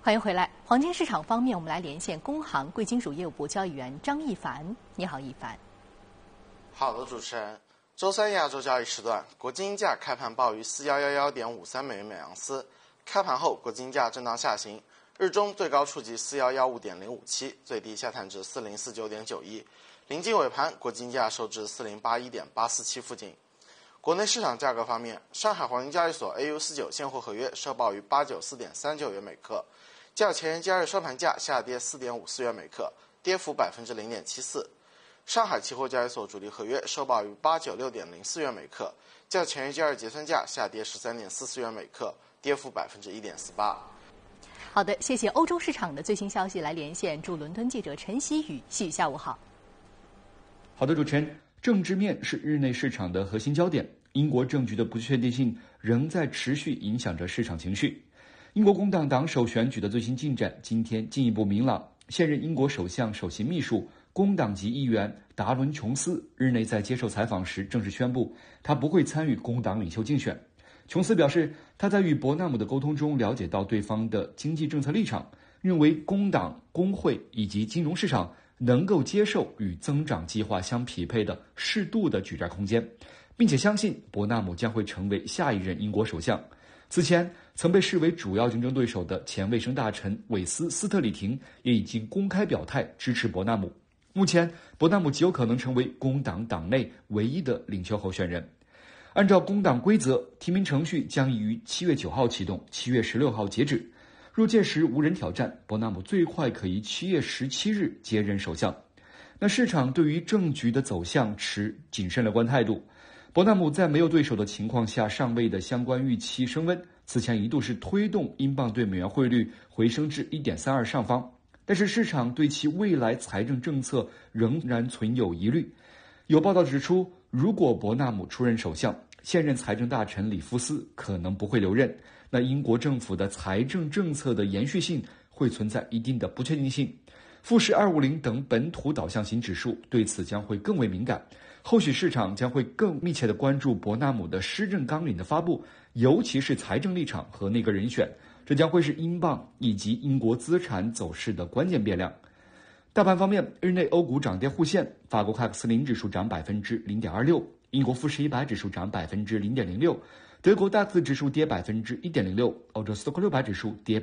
欢迎回来。黄金市场方面，我们来连线工行贵金属业务部交易员张一凡。你好，一凡。 好的，主持人。周三亚洲交易时段，国际金价开盘报于4111.53美元每盎司，开盘后国际金价震荡下行，日中最高触及4115.057，最低下探至4049.91，临近尾盘，国际金价收至4081.847附近。国内市场价格方面，上海黄金交易所 AU49现货合约收报于894.39元每克，较前日交易收盘价下跌4.54元每克，跌幅0.74%。上海期货交易所主力合约收报于896.04元每克，较前日交易结算价下跌13.44元每克，跌幅1.48%。 好的，谢谢。欧洲市场的最新消息来连线驻伦敦记者陈曦宇。曦宇，下午好。 好的，主持人。政治面是日内市场的核心焦点，英国政局的不确定性仍在持续影响着市场情绪。英国工党党首选举的最新进展今天进一步明朗，现任英国首相首席秘书、工党籍议员达伦·琼斯日内在接受采访时正式宣布，他不会参与工党领袖竞选。琼斯表示，他在与伯纳姆的沟通中了解到对方的经济政策立场，认为工党、工会以及金融市场能够接受与增长计划相匹配的适度的举债空间，并且相信伯纳姆将会成为下一任英国首相。此前曾被视为主要竞争对手的前卫生大臣韦斯·斯特里廷也已经公开表态支持伯纳姆。目前伯纳姆极有可能成为工党党内唯一的领袖候选人。按照工党规则，提名程序将于7月9号启动，7月16号截止。若届时无人挑战，伯纳姆最快可于7月17日接任首相。那市场对于政局的走向持谨慎乐观态度。伯纳姆在没有对手的情况下上位的相关预期升温，此前一度是推动英镑对美元汇率回升至 1.32 上方，但是市场对其未来财政政策仍然存有疑虑。有报道指出，如果伯纳姆出任首相，现任财政大臣里夫斯可能不会留任，那英国政府的财政政策的延续性会存在一定的不确定性。富时250等本土导向型指数对此将会更为敏感，后续市场将会更密切地关注伯纳姆的施政纲领的发布，尤其是财政立场和内阁人选，这将会是英镑以及英国资产走势的关键变量。大盘方面，日内欧股涨跌互现，法国CAC 40指数涨 0.26%， 英国富时100指数涨 0.06%，德国DAX 指数跌 1.06%， 欧洲斯托克600指数跌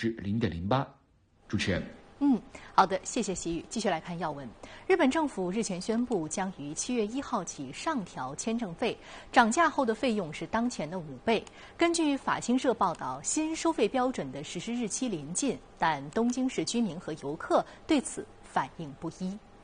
0.08%。主持人。 好的，谢谢习宇。继续来看要闻。日本政府日前宣布，将于7月1号起上调签证费，涨价后的费用是当前的5倍。根据法新社报道，新收费标准的实施日期临近，但东京市居民和游客对此反应不一。